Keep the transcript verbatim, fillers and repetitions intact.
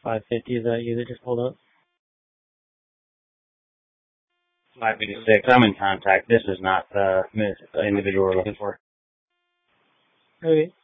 five fifty, is that you that just pulled up? five fifty-six, I'm in contact. This is not the individual we're looking for. Okay.